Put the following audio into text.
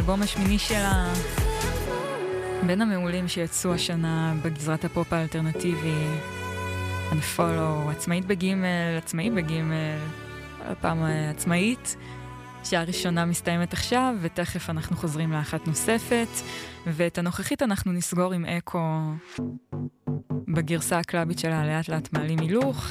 האלבום השמיני שלה, בין המעולים שיצאו השנה בגזרת הפופ האלטרנטיבי. Unfollow, עצמאית בגימל, עצמאי בגימל, הפעם עצמאית, שהראשונה מסתיימת עכשיו, ותכף אנחנו חוזרים לאחת נוספת, ואת הנוכחית אנחנו נסגור עם אקו בגרסה הקלאבית שלה, לאט לאט מעלים הילוך.